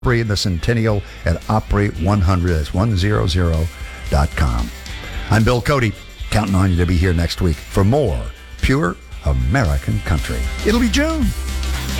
Opry and the Centennial at Opry100. That's 100.com. I'm Bill Cody, counting on you to be here next week for more pure American country. It'll be June.